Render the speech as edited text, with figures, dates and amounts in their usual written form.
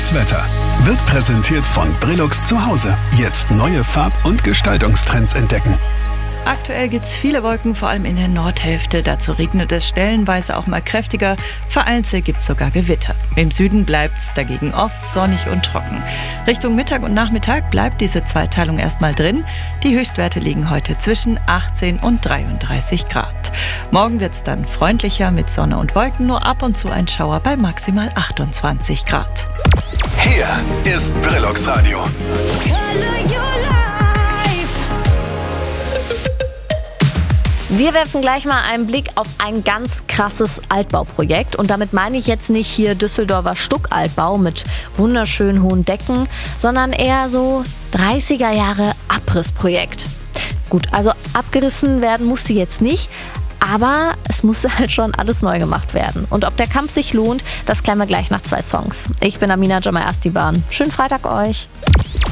Das Wetter wird präsentiert von Brillux zu Hause. Jetzt neue Farb- und Gestaltungstrends entdecken. Aktuell gibt es viele Wolken, vor allem in der Nordhälfte. Dazu regnet es stellenweise auch mal kräftiger. Vereinzelt gibt es sogar Gewitter. Im Süden bleibt es dagegen oft sonnig und trocken. Richtung Mittag und Nachmittag bleibt diese Zweiteilung erstmal drin. Die Höchstwerte liegen heute zwischen 18 und 33 Grad. Morgen wird es dann freundlicher mit Sonne und Wolken, nur ab und zu ein Schauer bei maximal 28 Grad. Hier ist Brillux Radio. Wir werfen gleich mal einen Blick auf ein ganz krasses Altbauprojekt. Und damit meine ich jetzt nicht hier Düsseldorfer Stuckaltbau mit wunderschön hohen Decken, sondern eher so 30er Jahre Abrissprojekt. Gut, also abgerissen werden musste jetzt nicht, aber es musste halt schon alles neu gemacht werden. Und ob der Kampf sich lohnt, das klären wir gleich nach 2 Songs. Ich bin Amina Jamal Astiban. Schönen Freitag euch.